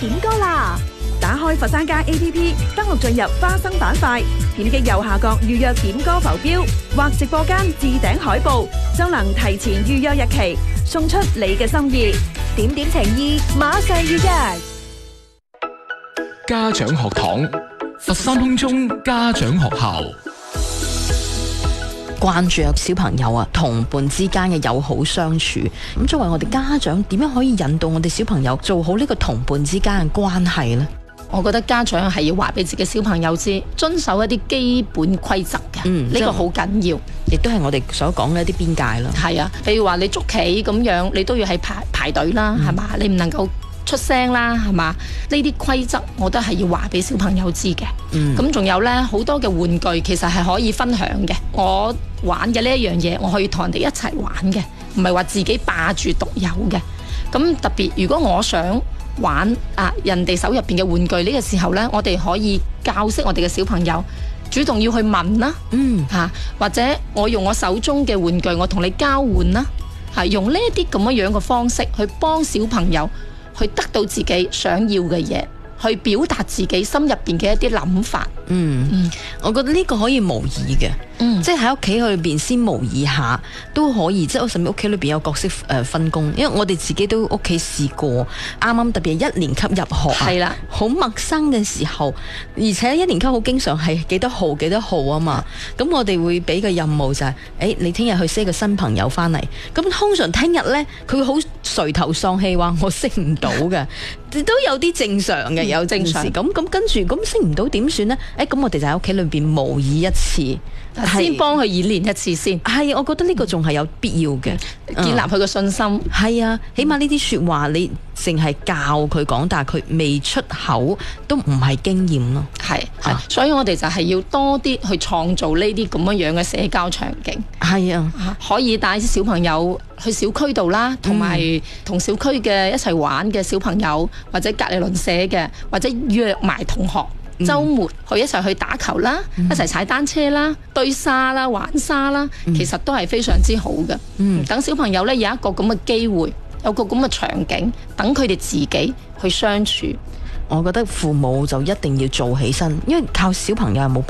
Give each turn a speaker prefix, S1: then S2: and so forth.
S1: 點歌啦！
S2: 打開佛山街 APP， 登錄進入花生板塊，點擊右下角預約點歌浮標或直播間置頂海報，就能提前預約日期，送出你嘅心意。
S1: 點點情意，馬上預約。
S3: 家長學堂，佛山空中家長學校。
S4: 關注小朋友啊，同伴之間嘅友好相處。咁作為我哋家長，點樣可以引導我哋小朋友做好呢個同伴之間嘅關係呢？
S5: 我覺得家長係要話俾自己小朋友知，遵守一啲基本規則嘅，呢個好緊要，
S4: 亦都係我哋所講嘅一啲邊界啦。
S5: 係啊，譬如話你捉棋咁樣，你都要喺排隊啦，係嘛？你唔能夠出聲啦，係嘛？呢啲規則我覺得係要話俾小朋友知嘅。咁仲有呢，好多嘅玩具其實係可以分享嘅。我玩嘅呢一樣嘢，我可以同人哋一齊玩嘅，唔係話自己霸住獨有嘅。咁特別如果我想玩人哋手入邊嘅玩具呢個時候呢，我哋可以教識我哋嘅小朋友主動要去問啦，或者我用我手中嘅玩具，我同你交換啦，用呢一啲咁樣嘅方式去幫小朋友去得到自己想要嘅嘢，去表達自己心入邊嘅一啲諗法。
S4: 我覺得呢個可以模擬嘅，即係喺屋企裏邊先模擬下都可以，即係我甚至屋企裏邊有角色分工，因為我哋自己都屋企試過，啱啱特別係1年級入學
S5: 係啦，
S4: 好陌生嘅時候，而且1年級好經常係幾多號啊嘛，咁我哋會俾個任務就係，你聽日去識個新朋友翻嚟，咁通常聽日呢，佢會好垂頭喪氣話我識唔到嘅，都有啲正常嘅，有正常咁跟住咁識唔到點算呢？咁我哋就喺屋企裏邊模擬一次，
S5: 先幫佢演練一次先。
S4: 係，我覺得呢個仲係有必要嘅，
S5: 建立佢嘅信心。
S4: 係啊，起碼呢啲說話你淨係教佢講，但係佢未出口都唔係經驗咯。
S5: 係，所以我哋就係要多啲去創造呢啲咁樣嘅社交場景。
S4: 係啊，
S5: 可以帶啲小朋友去小區度啦，同埋同小區嘅一齊玩嘅小朋友，或者隔離鄰舍嘅，或者約埋同學。週末去一齊去打球啦，一齊踩單車啦，堆沙啦，玩沙啦，其實都係非常之好嘅。等小朋友呢有一個咁嘅機會，有個咁嘅場景，等佢哋自己去相處。
S4: 我覺得父母就一定要做起身，因為靠小朋友係冇